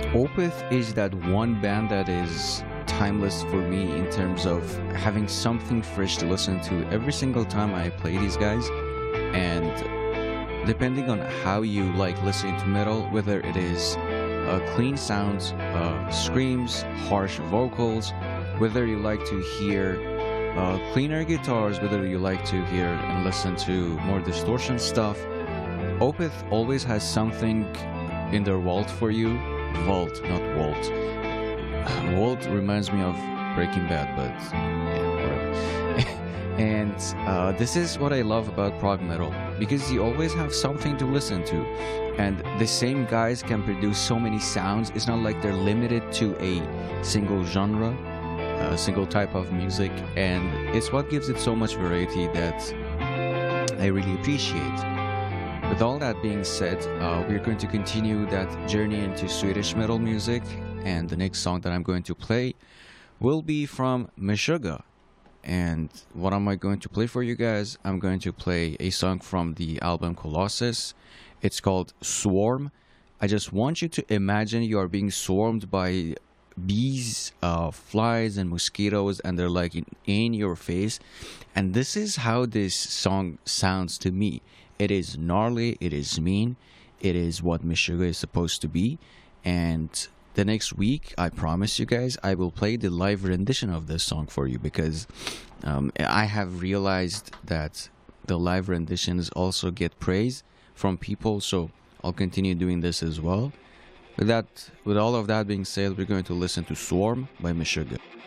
Opeth is that one band that is timeless for me in terms of having something fresh to listen to every single time I play these guys. And depending on how you like listening to metal, whether it is clean sounds, screams, harsh vocals, whether you like to hear cleaner guitars, whether you like to hear and listen to more distortion stuff, Opeth always has something in their vault for you. Vault, not Walt. Walt reminds me of Breaking Bad, but yeah, whatever. And this is what I love about prog metal, because you always have something to listen to, and the same guys can produce so many sounds. It's not like they're limited to a single genre, a single type of music, and it's what gives it so much variety that I really appreciate. With all that being said, we're going to continue that journey into Swedish metal music, and the next song that I'm going to play will be from Meshuggah. And what am I going to play for you guys? I'm going to play a song from the album Colossus. It's called Swarm. I just want you to imagine you are being swarmed by bees, flies, and mosquitoes, and they're like in your face. And this is how this song sounds to me. It is gnarly, it is mean, it is what Meshuggah is supposed to be. And the next week, I promise you guys, I will play the live rendition of this song for you, because I have realized that the live renditions also get praise from people, so I'll continue doing this as well. With all of that being said, we're going to listen to Swarm by Meshuggah.